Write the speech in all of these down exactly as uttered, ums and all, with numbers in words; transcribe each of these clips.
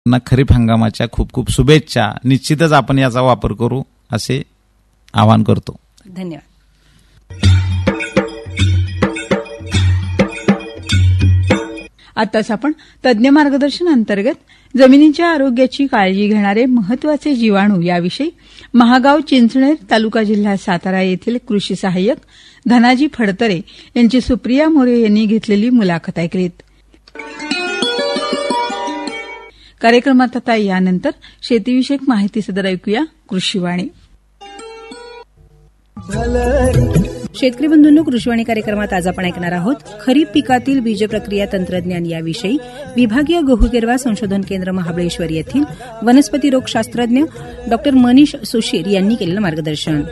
ना खरीप हंगामाच्या खूप खूप शुभेच्छा. निश्चितच आपण याचा वापर करू असे आवाहन करतो. धन्यवाद. आताच आपण तज्ज्ञ मार्गदर्शन अंतर्गत जमिनीच्या आरोग्याची काळजी घेणारे महत्वाचे जीवाणू याविषयी महागाव चिंचणेर तालुका जिल्हा सातारा येथील कृषी सहाय्यक धनाजी फडतरे यांची सुप्रिया मोरे यांनी घेतलेली मुलाखत ऐकलीत. कार्यक्रमात आता यानंतर शेतीविषयक माहिती सदर ऐकूया. कृषीवाणी. शेतकरी बंधूंनो, कृषीवाणी कार्यक्रमात आज आपण ऐकणार आहोत खरीप पिकातील बीज प्रक्रिया तंत्रज्ञान याविषयी विभागीय गहू गिरवा संशोधन केंद्र महाबळेश्वर येथील वनस्पती रोगशास्त्रज्ञ डॉक्टर मनीष सुशीर यांनी केलेलं मार्गदर्शन.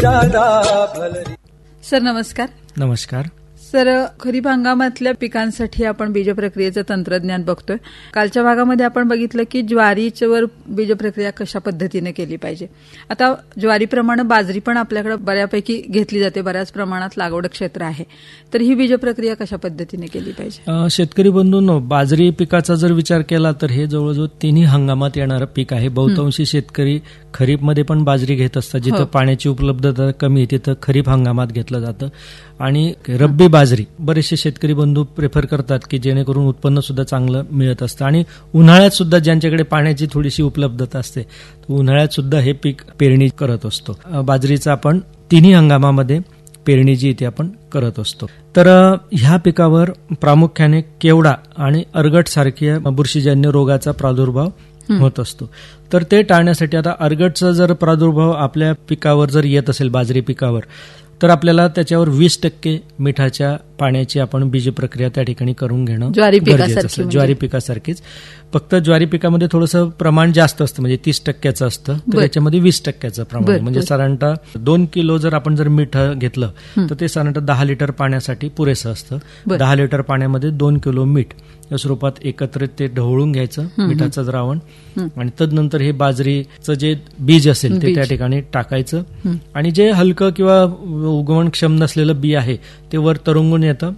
सर नमस्कार. नमस्कार सर, खरीप हंगामातल्या पिकांसाठी आपण बीज प्रक्रियेचं तंत्रज्ञान बघतोय. कालच्या भागामध्ये आपण बघितलं की ज्वारीवर बीज प्रक्रिया कशा पद्धतीने केली पाहिजे. आता ज्वारीप्रमाणे बाजरी पण आपल्याकडे बऱ्यापैकी घेतली जाते, बऱ्याच प्रमाणात लागवड क्षेत्र आहे, तर ही बीज प्रक्रिया कशा पद्धतीने केली पाहिजे? शेतकरी बंधूंनो, बाजरी पिकाचा जर विचार केला तर हे जवळजवळ तिन्ही हंगामात येणारं पीक आहे. बहुतांशी शेतकरी खरीपमध्ये पण बाजरी घेत असतात. जिथं पाण्याची उपलब्धता कमी आहे तिथं खरीप हंगामात घेतलं जातं. आणि रब्बी बाजरी बरेचसे शेतकरी बंधू प्रेफर करतात की जेणेकरून उत्पन्न सुद्धा चांगलं मिळत असतं. आणि उन्हाळ्यात सुद्धा ज्यांच्याकडे पाण्याची थोडीशी उपलब्धता असते उन्हाळ्यात सुद्धा हे पीक पेरणी करत असतो. बाजरीचं आपण तिन्ही हंगामामध्ये पेरणी जी ती आपण करत असतो. तर ह्या पिकावर प्रामुख्याने केवडा आणि अर्गट सारख्या बुरशीजन्य रोगाचा प्रादुर्भाव होत असतो. तर ते टाळण्यासाठी आता अर्गटचा जर प्रादुर्भाव आपल्या पिकावर जर येत असेल, बाजरी पिकावर, तर आपल्याला त्याच्यावर वीस टक्के मिठाच्या पाण्याची आपण बीज प्रक्रिया त्या ठिकाणी करून घेणं गरजेचं असतं. ज्वारी पिकासारखीच, फक्त ज्वारी पिकामध्ये थोडंसं प्रमाण जास्त असतं, म्हणजे तीस टक्क्याचं असतं, तर याच्यामध्ये वीस टक्क्याचं प्रमाण, म्हणजे साधारणतः दोन किलो जर आपण जर मीठ घेतलं तर ते साधारणतः दहा लिटर पाण्यासाठी पुरेसं असतं. दहा लिटर पाण्यामध्ये दोन किलो मीठ या स्वरूपात एकत्रित ते ढवळून घ्यायचं मिठाचं द्रावण, आणि तदनंतर हे बाजरीचं जे बीज असेल ते त्या ठिकाणी टाकायचं. आणि जे हलकं किंवा उगवणक्षम नसलेलं बी आहे ते वर तरंगून येतं,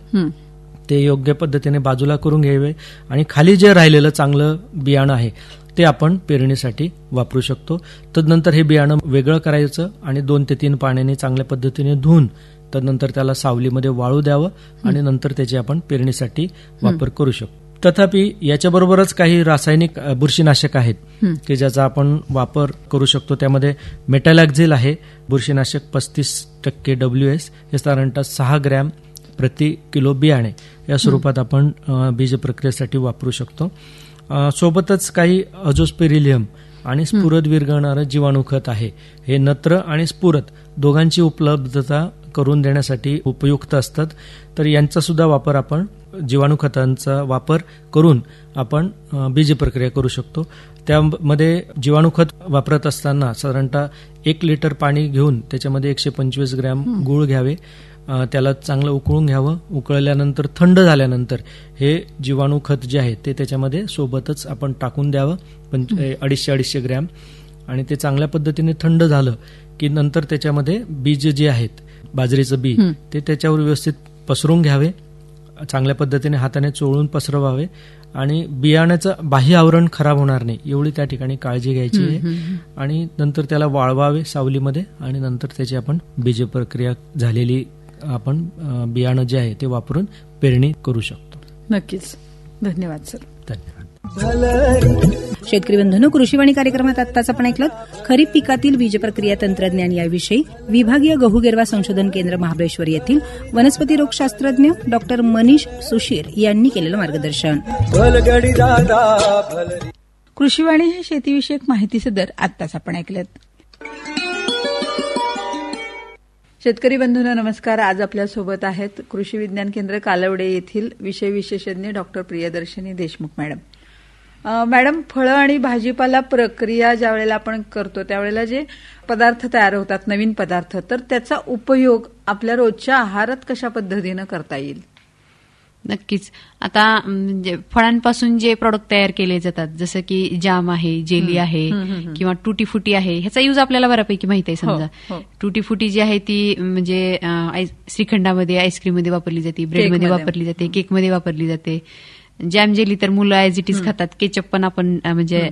ते योग्य पद्धतीने बाजूला करून घ्यावे. आणि खाली जे राहिलेलं चांगलं बियाणं आहे ते आपण पेरणीसाठी वापरू शकतो. तदनंतर हे बियाणं वेगळं करायचं आणि दोन ते तीन पाण्याने चांगल्या पद्धतीने धुवून तदनंतर त्याला सावलीमध्ये वाळू द्यावं आणि नंतर त्याची आपण पेरणीसाठी वापर करू शकतो. तथापि याच्याबरोबरच काही रासायनिक बुरशीनाशक आहेत की ज्याचा आपण वापर करू शकतो. त्यामध्ये मेटॅलॅक्झिल आहे बुरशीनाशक पस्तीस टक्के डब्ल्यू एस, हे साधारणतः सहा ग्रॅम प्रति किलो बियाणे या स्वरूपात आपण बीज प्रक्रियेसाठी वापरू शकतो. सोबतच काही अझोस्पेरिलियम आणि स्फुरद विरघळणारं जीवाणू खत आहे. हे नत्र आणि स्फुरद दोघांची उपलब्धता करून देण्यासाठी उपयुक्त असतात. तर यांचा सुद्धा वापर आपण जीवाणू खतांचा वापर करून आपण बीज प्रक्रिया करू शकतो. त्यामध्ये जीवाणू खत वापरत असताना साधारणतः एक लिटर पाणी घेऊन त्याच्यामध्ये एकशे पंचवीस ग्रॅम गूळ घ्यावे, त्याला चांगलं उकळून घ्यावं. उकळल्यानंतर थंड झाल्यानंतर हे जीवाणू खत जे आहे ते त्याच्यामध्ये सोबतच आपण टाकून द्यावं, अडीचशे अडीचशे ग्रॅम. आणि ते चांगल्या पद्धतीने थंड झालं की नंतर त्याच्यामध्ये बीज जे आहेत, बाजरीचं बी, ते त्याच्यावर व्यवस्थित पसरून घ्यावे, चांगल्या पद्धतीने हाताने चोळून पसरवावे. आणि बियाण्याचं बाह्य आवरण खराब होणार नाही एवढी त्या ठिकाणी काळजी घ्यायची आहे. आणि नंतर त्याला वाळवावे सावलीमध्ये आणि नंतर त्याची आपण बीज प्रक्रिया झालेली आपण बियाणं जे आहे ते वापरून पेरणी करू शकतो. नक्कीच. धन्यवाद सर. धन्यवाद. शेतकरी बंधूंनो, कृषीवाणी कार्यक्रमात आत्ताच आपण ऐकलं खरीप पिकातील बीज प्रक्रिया तंत्रज्ञान याविषयी विभागीय गहू गिरवा संशोधन केंद्र महाबळेश्वर येथील वनस्पती रोगशास्त्रज्ञ डॉक्टर मनीष सुशीर यांनी केलेलं मार्गदर्शन. कृषीवाणी हे शेतीविषयक माहिती सदर आत्ताच आपण ऐकलं. शेतकरी बंधूंनो नमस्कार. आज आपल्यासोबत आहेत कृषी विज्ञान केंद्र कालवडे येथील विषय विशेषज्ञ doctor Priyadarshini Deshmukh madam. Madam, फळं आणि भाजीपाला प्रक्रिया ज्या वेळेला आपण करतो त्यावेळेला जे पदार्थ तयार होतात, नवीन पदार्थ, तर त्याचा उपयोग आपल्या रोजच्या आहारात कशा पद्धतीनं करता येईल? नक्कीच. आता म्हणजे फळांपासून जे प्रोडक्ट तयार केले जातात, जसं की जाम आहे, जेली आहे किंवा टुटी फुटी आहे, ह्याचा यूज आपल्याला बऱ्यापैकी माहिती आहे. समजा टुटी फुटी जी आहे ती म्हणजे श्रीखंडामध्ये, आईस्क्रीममध्ये वापरली जाते, ब्रेडमध्ये वापरली जाते, केकमध्ये वापरली जाते. जॅम जेली तर मुलं ऍज इट इज खातात, केचप पण आपण अं, म्हणजे